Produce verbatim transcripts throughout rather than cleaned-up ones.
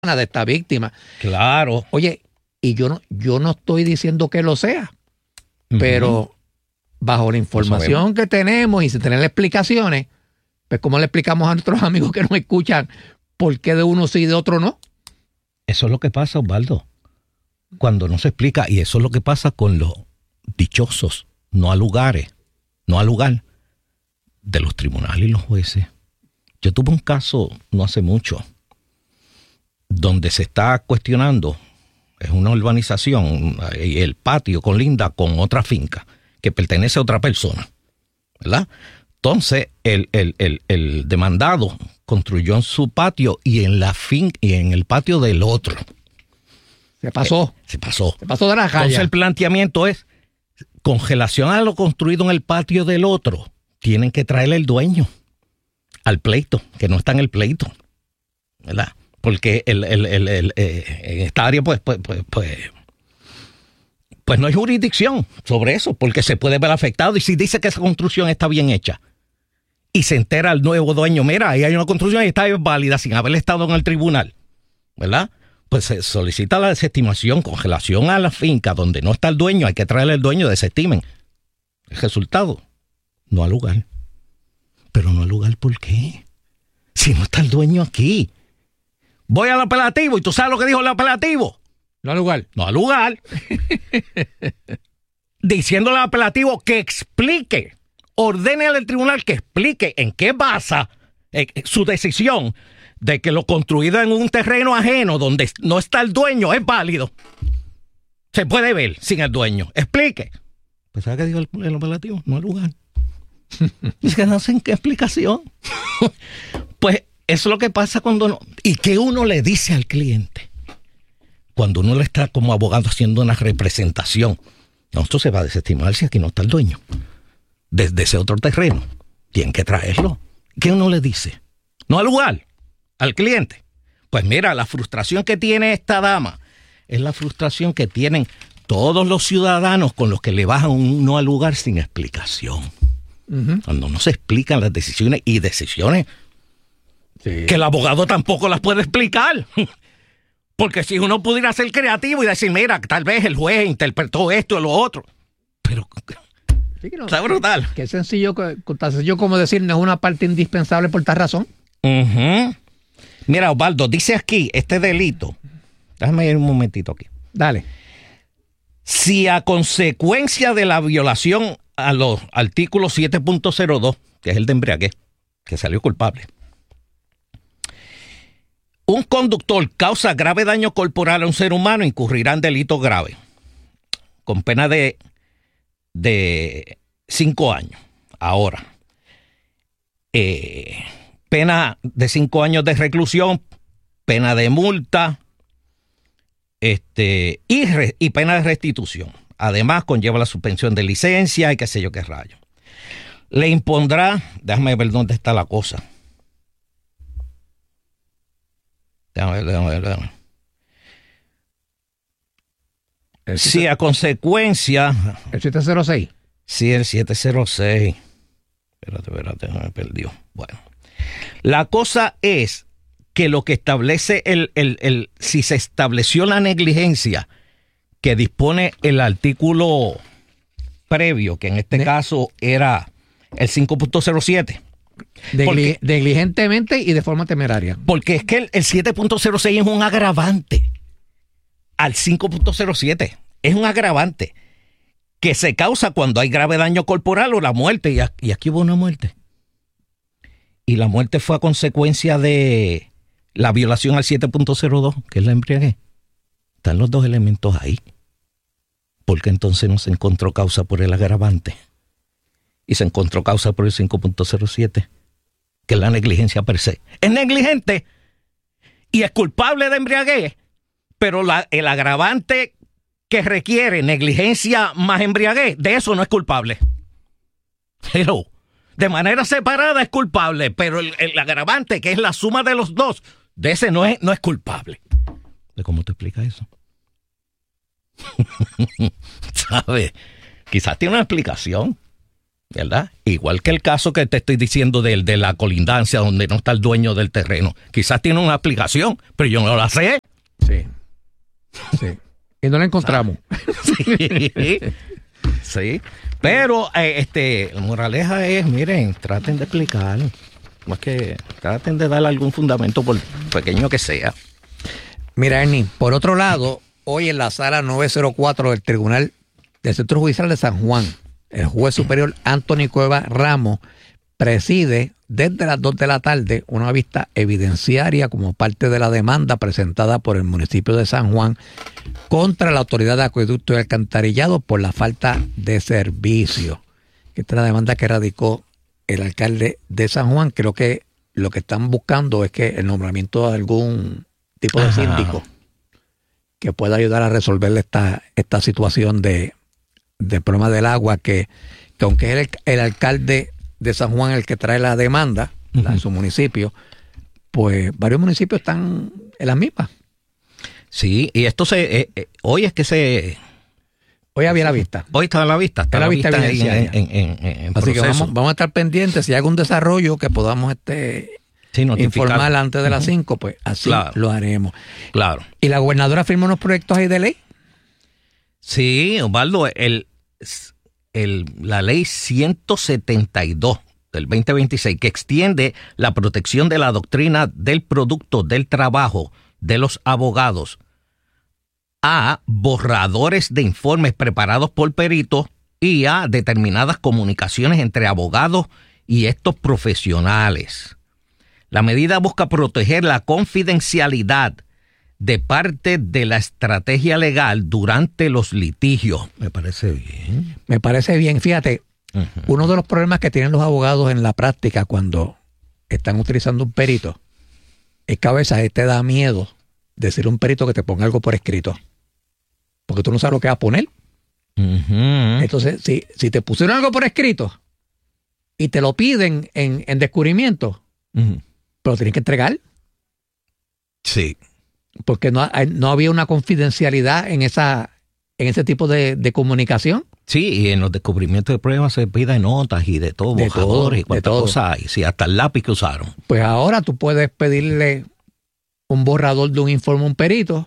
de esta víctima. Claro. Oye, y yo no, yo no estoy diciendo que lo sea, uh-huh. pero bajo la información que tenemos y sin tener explicaciones, pues ¿cómo le explicamos a nuestros amigos que nos escuchan por qué de uno sí y de otro no? Eso es lo que pasa, Osvaldo, cuando no se explica, y eso es lo que pasa con los dichosos, no a lugares, no al lugar de los tribunales y los jueces. Yo tuve un caso no hace mucho donde se está cuestionando, es una urbanización, el patio colinda con otra finca que pertenece a otra persona, ¿verdad? Entonces, el, el, el, el demandado construyó en su patio y en la fin, y en el patio del otro. Se pasó. Eh, se pasó. Se pasó de la calle. Entonces, el planteamiento es, congelación a lo construido en el patio del otro, tienen que traerle el dueño al pleito, que no está en el pleito, ¿verdad? Porque el, el, el, el, eh, en esta área, pues, pues, pues, pues, pues no hay jurisdicción sobre eso, porque se puede ver afectado. Y si dice que esa construcción está bien hecha y se entera el nuevo dueño, mira, ahí hay una construcción y está válida sin haber estado en el tribunal, ¿verdad? Pues se solicita la desestimación, congelación a la finca donde no está el dueño, hay que traerle el dueño, desestimen. El resultado, no al lugar. Pero no al lugar, ¿por qué? Si no está el dueño aquí. Voy al apelativo y tú sabes lo que dijo el apelativo. No al lugar. No al lugar. Diciéndole al apelativo que explique, ordene al tribunal que explique en qué basa eh, su decisión de que lo construido en un terreno ajeno donde no está el dueño es válido. Se puede ver sin el dueño. Explique. Pues ¿sabes qué dijo el, el apelativo? No al lugar. Es que no hacen qué explicación. Pues eso es lo que pasa cuando no. ¿Y qué uno le dice al cliente? Cuando uno le está como abogado haciendo una representación. No, esto se va a desestimar si aquí no está el dueño. Desde ese otro terreno. Tienen que traerlo. ¿Qué uno le dice? No al lugar, al cliente. Pues mira, la frustración que tiene esta dama es la frustración que tienen todos los ciudadanos con los que le bajan un no al lugar sin explicación. Uh-huh. Cuando no se explican las decisiones y decisiones sí. que el abogado tampoco las puede explicar. Porque si uno pudiera ser creativo y decir, mira, tal vez el juez interpretó esto o lo otro. Pero sí, no, está brutal. Qué sencillo, tan sencillo como decir, no es una parte indispensable por tal razón. Uh-huh. Mira, Osvaldo, dice aquí, este delito. Déjame ir un momentito aquí. Dale. Si a consecuencia de la violación a los artículos siete punto cero dos, que es el de embriaguez, que salió culpable, un conductor causa grave daño corporal a un ser humano, incurrirá en delito grave, con pena de, de cinco años. Ahora, eh, pena de cinco años de reclusión, pena de multa, este, y, re, y pena de restitución. Además, conlleva la suspensión de licencia y qué sé yo qué rayo. Le impondrá, déjame ver dónde está la cosa. Déjame ver, déjame ver, déjame ver. Si a consecuencia... ¿El siete cero seis? Sí, el siete cero seis. Espérate, espérate, me perdió. Bueno. La cosa es que lo que establece el, el, el... Si se estableció la negligencia que dispone el artículo previo, que en este ne- caso era el cinco punto cero siete. Degli- porque, negligentemente y de forma temeraria. Porque es que el, el siete punto cero seis es un agravante al cinco punto cero siete. Es un agravante que se causa cuando hay grave daño corporal o la muerte. Y, a, y aquí hubo una muerte. Y la muerte fue a consecuencia de la violación al siete punto cero dos, que es la embriaguez. Están los dos elementos ahí. Porque entonces no se encontró causa por el agravante. Y se encontró causa por el cinco punto cero siete, que es la negligencia per se. Es negligente y es culpable de embriaguez, pero la, el agravante que requiere negligencia más embriaguez, de eso no es culpable. Pero de manera separada es culpable, pero el, el agravante, que es la suma de los dos, de ese no es, no es culpable. ¿De cómo te explicas eso? ¿Sabes? Quizás tiene una explicación. ¿verdad? Igual que el caso que te estoy diciendo del de la colindancia donde no está el dueño del terreno. Quizás tiene una aplicación, pero yo no la sé. Sí. Sí. Y no la encontramos. Sí. Sí. Pero eh, este, la moraleja es, miren, traten de explicar. Más que traten de darle algún fundamento, por pequeño que sea. Mira, Ernie, por otro lado, hoy en la sala nueve cero cuatro del Tribunal del Centro Judicial de San Juan, el juez superior Anthony Cueva Ramos preside desde las dos de la tarde una vista evidenciaria como parte de la demanda presentada por el municipio de San Juan contra la Autoridad de Acueducto y Alcantarillado por la falta de servicio. Esta es la demanda que radicó el alcalde de San Juan. Creo que lo que están buscando es que el nombramiento de algún tipo de Ajá. síndico que pueda ayudar a resolver esta, esta situación de, de problema del agua, que, que aunque es el, el alcalde de San Juan el que trae la demanda, uh-huh, la de su municipio, pues varios municipios están en las mismas. Sí, y esto se eh, eh, hoy es que se... Hoy había la vista. Hoy está la vista. Está la, la vista, vista evidenciaria. en, en, en, en Así proceso. que vamos, vamos a estar pendientes. Si hay algún desarrollo que podamos este, sí, informar antes de las cinco, pues así claro, lo haremos. Claro. ¿Y la gobernadora firmó unos proyectos ahí de ley? Sí, Osvaldo, el, el, la ley ciento setenta y dos del veinte veintiséis, que extiende la protección de la doctrina del producto del trabajo de los abogados a borradores de informes preparados por peritos y a determinadas comunicaciones entre abogados y estos profesionales. La medida busca proteger la confidencialidad de parte de la estrategia legal durante los litigios. Me parece bien. Me parece bien. Fíjate, uh-huh, uno de los problemas que tienen los abogados en la práctica cuando están utilizando un perito es que a veces te da miedo decir a un perito que te ponga algo por escrito, porque tú no sabes lo que va a poner. Uh-huh. Entonces, si, si te pusieron algo por escrito y te lo piden en, en descubrimiento, uh-huh, pero tienes que entregar. Sí. Porque no, no había una confidencialidad en esa en ese tipo de, de comunicación. Sí, y en los descubrimientos de pruebas se piden notas y de todo, de bojadores y cuántas todo. cosas hay. Sí, hasta el lápiz que usaron. Pues ahora tú puedes pedirle un borrador de un informe a un perito,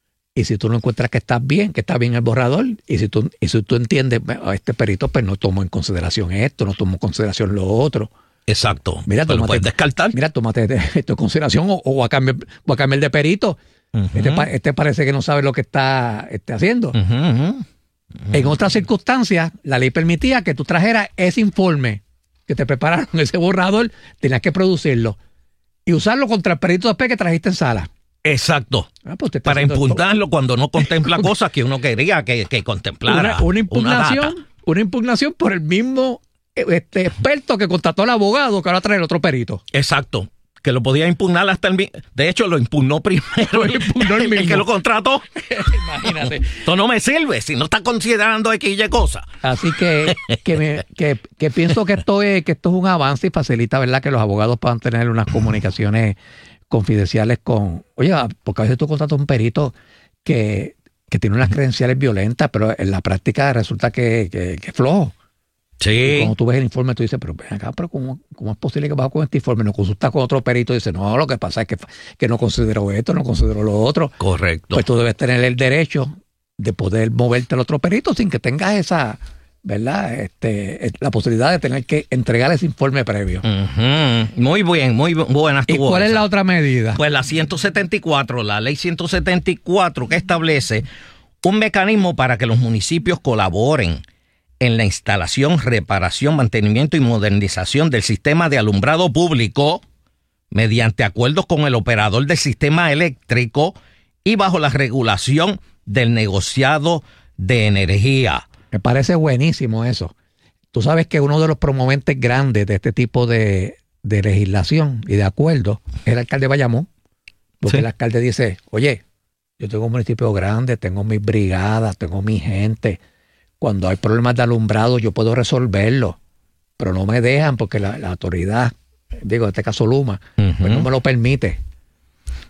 y si tú no encuentras que estás bien, que está bien el borrador, y si tú, y si tú entiendes, este perito pues no tomó en consideración esto, no tomó en consideración lo otro. Exacto. Mira, pues tómate, lo puedes descartar. Mira, tómate esto en consideración, o, o a, cambiar, o a cambiar de perito. Uh-huh. Este, este parece que no sabe lo que está este, haciendo. Uh-huh, uh-huh. En otras circunstancias, la ley permitía que tú trajeras ese informe que te prepararon, ese borrador, tenías que producirlo y usarlo contra el perito después que trajiste en sala. Exacto. Ah, pues para impugnarlo esto. Cuando no contempla cosas que uno quería que, que contemplara. Una, una impugnación, una, una impugnación por el mismo este, experto que contrató al abogado que ahora trae el otro perito. Exacto. Que lo podía impugnar hasta el mismo. De hecho, lo impugnó primero. Lo impugnó el, el que lo contrató. Imagínate. Esto no me sirve si no está considerando X y cosas. Así que, que, me, que, que pienso que esto es que esto es un avance y facilita, ¿verdad?, que los abogados puedan tener unas comunicaciones confidenciales con. Oye, porque a veces tú contratas un perito que, que tiene unas credenciales violentas, pero en la práctica resulta que, que, que es flojo. Sí. Y cuando tú ves el informe, tú dices, pero ven acá, pero ¿cómo, cómo es posible que vas con este informe? No consultas con otro perito y dices, no, lo que pasa es que, que no considero esto, no considero lo otro. Correcto. Pues tú debes tener el derecho de poder moverte al otro perito sin que tengas esa, ¿verdad? Este, la posibilidad de tener que entregar ese informe previo. Uh-huh. Muy bien, muy buena. ¿Y cuál esa. es la otra medida? Pues la ciento setenta y cuatro, la ley ciento setenta y cuatro, que establece un mecanismo para que los municipios colaboren en la instalación, reparación, mantenimiento y modernización del sistema de alumbrado público mediante acuerdos con el operador del sistema eléctrico y bajo la regulación del negociado de energía. Me parece buenísimo eso. Tú sabes que uno de los promoventes grandes de este tipo de, de legislación y de acuerdos es el alcalde de Bayamón, porque sí. El alcalde dice, oye, yo tengo un municipio grande, tengo mis brigadas, tengo mi gente. Cuando hay problemas de alumbrado yo puedo resolverlo, pero no me dejan porque la, la autoridad, digo en este caso Luma, uh-huh. pues no me lo permite.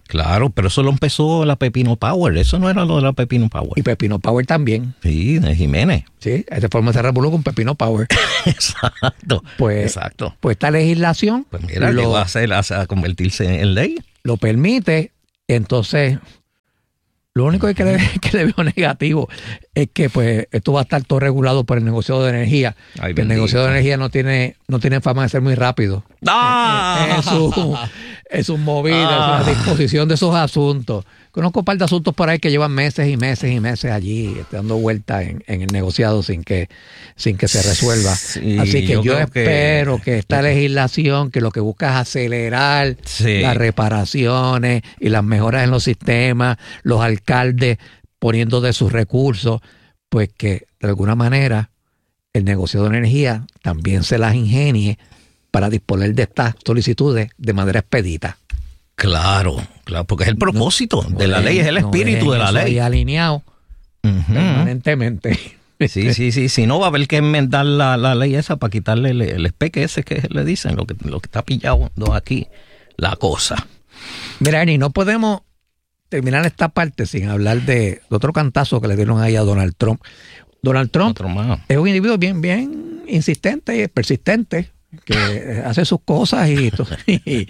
Claro, pero eso lo empezó la Pepino Power. Eso no era lo de la Pepino Power. Y Pepino Power también. Sí, de Jiménez. Sí, se formó ese revolú con Pepino Power. Exacto. Pues, Exacto. Pues esta legislación Pues mira, lo, que va a, hacer, a convertirse en ley. Lo permite. Entonces, lo único que le, que le veo negativo es que pues esto va a estar todo regulado por el negociado de energía. Ay, que el negociado de energía no tiene, no tiene fama de ser muy rápido. ¡Ah! En, en su, en sus movidas, Ah. en la disposición de esos asuntos. Conozco un par de asuntos por ahí que llevan meses y meses y meses allí dando vueltas en, en el negociado sin que, sin que se resuelva. Sí, Así que yo yo, creo espero que... que- que esta legislación, que lo que busca es acelerar Sí. las reparaciones y las mejoras en los sistemas, los alcaldes poniendo de sus recursos, pues que de alguna manera el negociado de energía también se las ingenie para disponer de estas solicitudes de manera expedita. Claro, claro, porque es el propósito de la ley, es el espíritu No de la dejen eso ley. ahí alineado Ujú. permanentemente. Sí, sí, sí. Si no, va a haber que enmendar la, la ley esa para quitarle el, el espeque ese que le dicen, lo que, lo que está pillado aquí, la cosa. Mira, Ernie, no podemos terminar esta parte sin hablar de, de otro cantazo que le dieron ahí a Donald Trump. Donald Trump Otro más. es un individuo bien, bien insistente y persistente, que hace sus cosas y, y,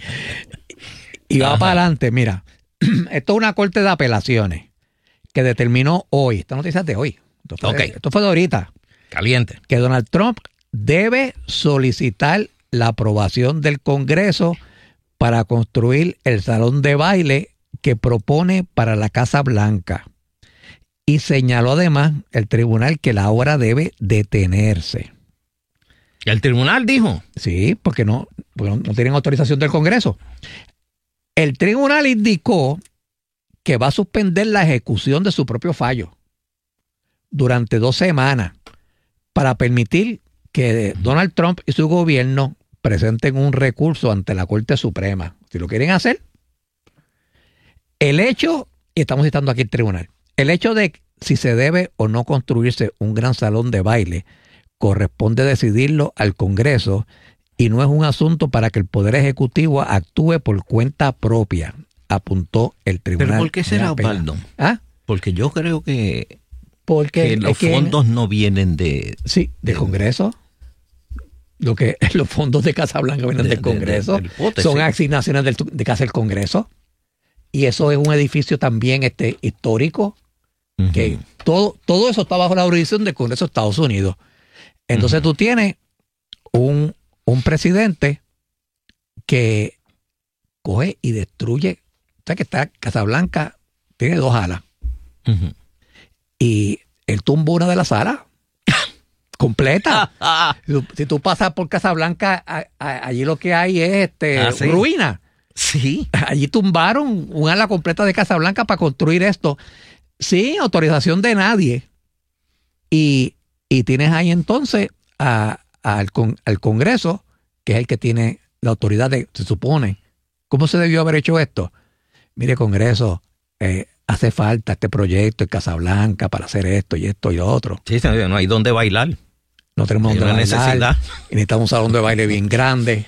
y va Ajá. para adelante. Mira, esto es una corte de apelaciones que determinó hoy, esta noticia es de hoy, esto fue, Ok. esto fue de ahorita, Caliente. que Donald Trump debe solicitar la aprobación del Congreso para construir el salón de baile que propone para la Casa Blanca. Y señaló además el tribunal que la obra debe detenerse. El tribunal dijo. Sí, porque no, porque no, no tienen autorización del Congreso. El tribunal indicó que va a suspender la ejecución de su propio fallo durante dos semanas para permitir que Donald Trump y su gobierno presenten un recurso ante la Corte Suprema. Si lo quieren hacer, el hecho, y estamos citando aquí el tribunal, el hecho de si se debe o no construirse un gran salón de baile corresponde decidirlo al Congreso y no es un asunto para que el Poder Ejecutivo actúe por cuenta propia, apuntó el tribunal. ¿Pero por qué de será, apela. Osvaldo? ¿Ah? Porque yo creo que, Porque que los es que- fondos no vienen de... Sí, del Congreso. Lo que los fondos de Casa Blanca vienen De- del de- Congreso. de- del bote, Son sí. asignaciones del, de Casa del Congreso. Y eso es un edificio también este, histórico, Ujú. que todo, todo eso está bajo la jurisdicción del Congreso de Estados Unidos. Entonces Ujú. tú tienes un, un presidente que coge y destruye. O sea que está Casa Blanca, tiene dos alas. Ujú. Y él tumba una de las alas completa. Si tú, si tú pasas por Casablanca, a- a- allí lo que hay es este, Ah, sí. ruina. Sí. Allí tumbaron un ala completa de Casablanca para construir esto sin autorización de nadie. Y, y tienes ahí entonces a- al, con- al Congreso, que es el que tiene la autoridad de, se supone. ¿Cómo se debió haber hecho esto? Mire, Congreso, eh, hace falta este proyecto en Casablanca para hacer esto y esto y lo otro. Sí, no hay dónde bailar. No tenemos Hay donde una bailar, necesidad. y necesitamos un salón de baile bien grande.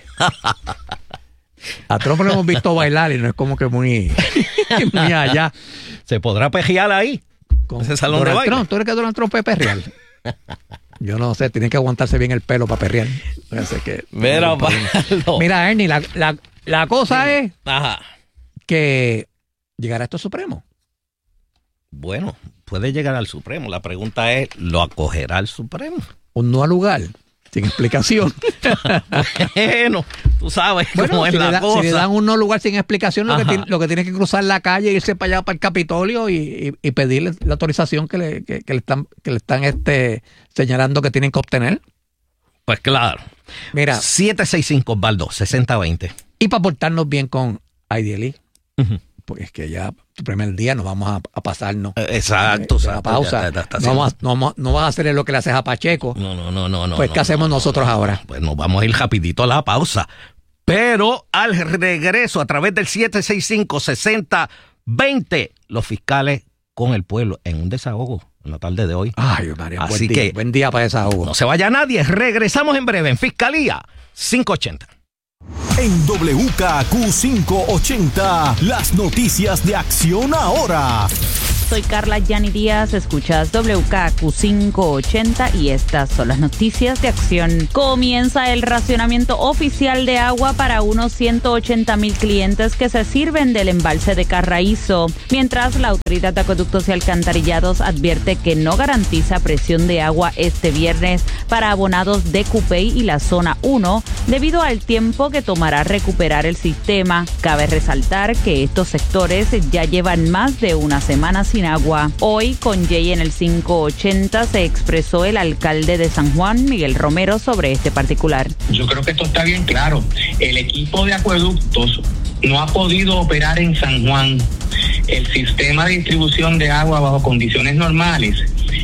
A Trump lo hemos visto bailar y no es como que muy, muy allá. ¿Se podrá pejear ahí? Con Ese salón de Donald baile. Trump, ¿tú eres que Donald Trump es perrear? Yo no sé, tiene que aguantarse bien el pelo para perrear. Así que, Mira, Osvaldo. Mira, Ernie, la, la, la cosa es Ajá. que llegará esto Supremo. Bueno, puede llegar al Supremo. La pregunta es, ¿lo acogerá el Supremo? Un no al lugar, sin explicación. Bueno, tú sabes Bueno, cómo es si, la le da- cosa. si le dan un no lugar sin explicación, lo que, Ajá. tiene, lo que tiene que cruzar la calle, irse para allá, para el Capitolio y, y- y pedirle la autorización que le, que, que le están, que le están este, señalando que tienen que obtener. Pues claro. Mira, siete seis cinco, Osvaldo, sesenta veinte. y para portarnos bien con Ideally, Ujú. porque es que ya el primer día nos vamos a, a pasarnos. Eh, Exacto, de la exacto. pausa. Ya está- está no, vamos a, no, vamos a- no vas a hacer lo que le haces a Pacheco. No, no, no, no, no. Pues, no, ¿qué hacemos no, nosotros no, no. ahora? Pues nos vamos a ir rapidito a la pausa. Pero al regreso, a través del siete seis cinco, sesenta veinte, los fiscales con el pueblo en un desahogo en la tarde de hoy. Ay, María, Así buen día, que- buen día para desahogo. No se vaya nadie. Regresamos en breve en Fiscalía cinco ochenta. En W K Q quinientos ochenta, las noticias de Acción Ahora. Soy Carla Yani Díaz, escuchas W K Q quinientos ochenta y estas son las noticias de Acción. Comienza el racionamiento oficial de agua para unos ciento ochenta mil clientes que se sirven del embalse de Carraízo, mientras la Autoridad de Acueductos y Alcantarillados advierte que no garantiza presión de agua este viernes para abonados de Cupey y la zona uno, debido al tiempo que tomará recuperar el sistema. Cabe resaltar que estos sectores ya llevan más de una semana sin agua. Hoy, con Jay en el quinientos ochenta, se expresó el alcalde de San Juan, Miguel Romero, sobre este particular. Yo creo que esto está bien claro. El equipo de acueductos no ha podido operar en San Juan el sistema de distribución de agua bajo condiciones normales.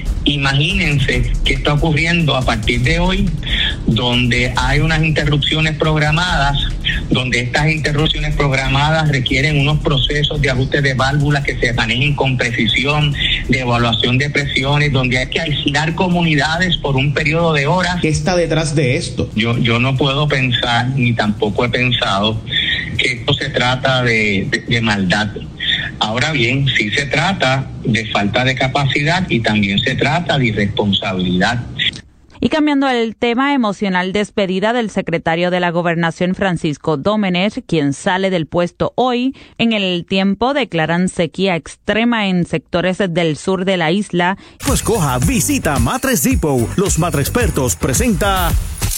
Imagínense qué está ocurriendo a partir de hoy, donde hay unas interrupciones programadas, donde estas interrupciones programadas requieren unos procesos de ajuste de válvulas que se manejen con precisión, de evaluación de presiones, donde hay que aislar comunidades por un periodo de horas. ¿Qué está detrás de esto? Yo, yo no puedo pensar, ni tampoco he pensado, que esto se trata de, de, de maldad. Ahora bien, sí se trata de falta de capacidad y también se trata de irresponsabilidad. Y cambiando el tema, emocional despedida del secretario de la Gobernación Francisco Domenech, quien sale del puesto hoy. En el Tiempo declaran sequía extrema en sectores del sur de la isla. Pues coja, visita Matres Depot. Los Matrespertos presenta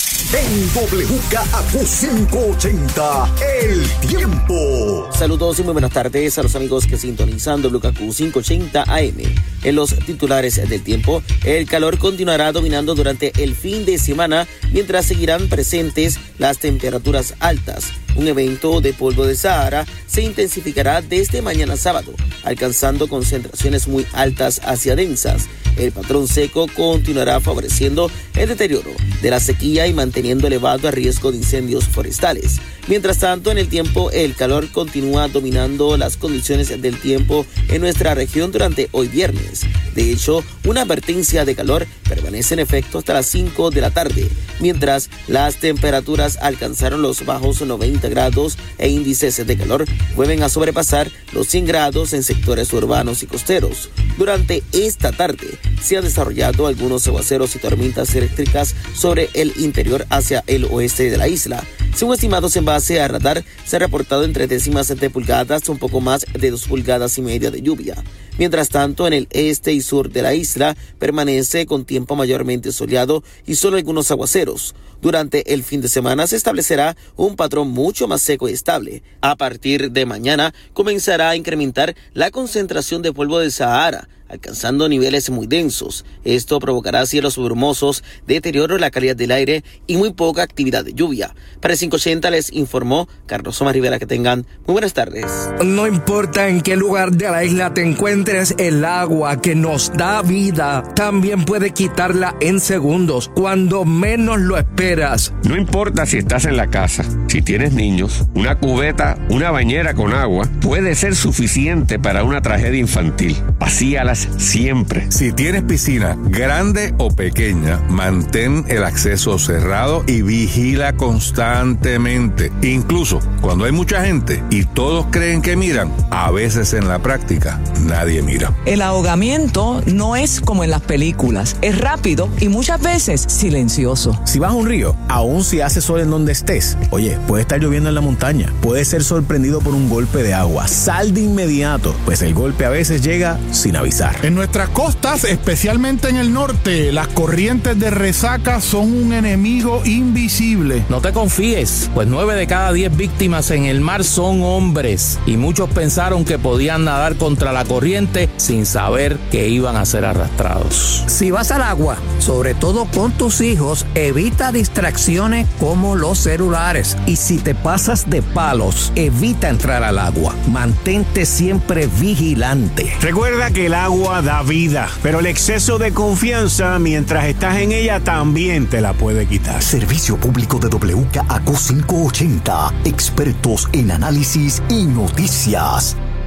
en W K Q quinientos ochenta, El Tiempo. Saludos y muy buenas tardes a los amigos que sintonizan W K Q quinientos ochenta A M. En los titulares del tiempo, el calor continuará dominando durante el fin de semana, mientras seguirán presentes las temperaturas altas. Un evento de polvo de Sahara se intensificará desde mañana sábado, alcanzando concentraciones muy altas hacia densas. El patrón seco continuará favoreciendo el deterioro de la sequía y manteniendo elevado el riesgo de incendios forestales. Mientras tanto, en el tiempo, el calor continúa dominando las condiciones del tiempo en nuestra región durante hoy viernes. De hecho, una advertencia de calor permanece en efecto hasta las cinco de la tarde, mientras las temperaturas alcanzaron los bajos noventa grados e índices de calor vuelven a sobrepasar los cien grados en sectores urbanos y costeros. Durante esta tarde se han desarrollado algunos aguaceros y tormentas eléctricas sobre el interior hacia el oeste de la isla. Según estimados en base a radar, se ha reportado entre décimas de pulgadas un poco más de dos pulgadas y media de lluvia. Mientras tanto, en el este y sur de la isla permanece con tiempo mayormente soleado y solo algunos aguaceros. Durante el fin de semana se establecerá un patrón mucho más seco y estable. A partir de mañana comenzará a incrementar la concentración de polvo del Sahara, alcanzando niveles muy densos. Esto provocará cielos brumosos, deterioro de la calidad del aire y muy poca actividad de lluvia. Para el quinientos ochenta les informó Carlos Omar Rivera. Que tengan muy buenas tardes. No importa en qué lugar de la isla te encuentres, el agua que nos da vida también puede quitarla en segundos, cuando menos lo esperas. No importa si estás en la casa, si tienes niños, una cubeta, una bañera con agua puede ser suficiente para una tragedia infantil. Vacíalas siempre. Si tienes piscina, grande o pequeña, mantén el acceso cerrado y vigila constantemente. Incluso cuando hay mucha gente y todos creen que miran, a veces en la práctica nadie mira. El ahogamiento no es como en las películas. Es rápido y muchas veces silencioso. Si vas a un río, aun si hace sol en donde estés, oye, puede estar lloviendo en la montaña, puedes ser sorprendido por un golpe de agua. Sal de inmediato, pues el golpe a veces llega sin avisar. En nuestras costas, especialmente en el norte, las corrientes de resaca son un enemigo invisible. No te confíes, pues nueve de cada diez víctimas en el mar son hombres y muchos pensaron que podían nadar contra la corriente sin saber que iban a ser arrastrados. Si vas al agua, sobre todo con tus hijos, evita distracciones como los celulares. Y si te pasas de palos, evita entrar al agua. Mantente siempre vigilante. Recuerda que el agua da vida, pero el exceso de confianza mientras estás en ella también te la puede quitar. Servicio público de W K Q quinientos ochenta, expertos en análisis y noticias.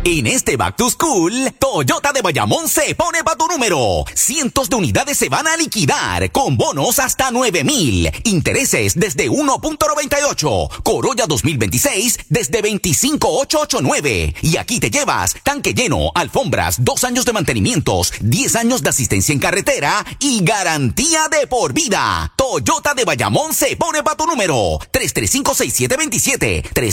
En este Back to School, Toyota de Bayamón se pone pa' tu número. Cientos de unidades se van a liquidar con bonos hasta nueve mil. Intereses desde uno punto noventa y ocho. Corolla dos mil veintiséis desde veinticinco mil ochocientos ochenta y nueve. Y aquí te llevas tanque lleno, alfombras, dos años de mantenimientos, diez años de asistencia en carretera y garantía de por vida. Toyota de Bayamón se pone pa' tu número. tres tres cinco, seis siete dos siete. tres